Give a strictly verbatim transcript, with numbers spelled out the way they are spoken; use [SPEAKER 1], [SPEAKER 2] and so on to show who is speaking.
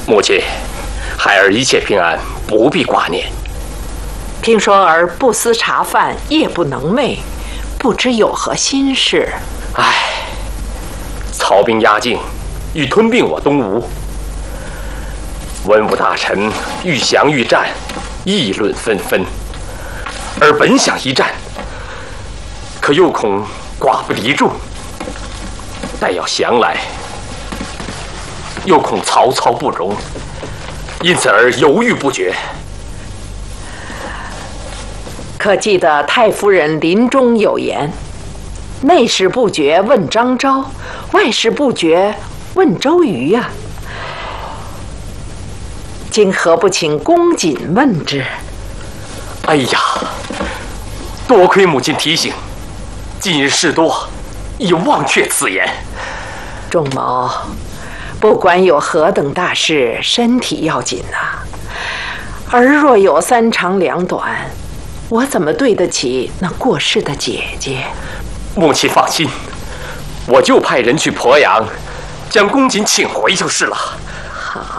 [SPEAKER 1] 母亲，孩儿一切平安，不必挂念。
[SPEAKER 2] 听说儿不思茶饭，夜不能寐，不知有何心事？
[SPEAKER 1] 唉，曹兵压境，欲吞并我东吴。文武大臣欲降欲战，议论纷纷。而本想一战，可又恐寡不敌众；待要降来，又恐曹操不容，因此而犹豫不决。
[SPEAKER 2] 可记得太夫人临终有言：内事不决问张昭，外事不决问周瑜呀、啊。今何不请公瑾问之？
[SPEAKER 1] 哎呀，多亏母亲提醒，近日事多，已忘却此言。
[SPEAKER 2] 仲谋，不管有何等大事，身体要紧呐、啊。儿若有三长两短，我怎么对得起那过世的姐姐？
[SPEAKER 1] 母亲放心，我就派人去鄱阳，将公瑾请回就是了。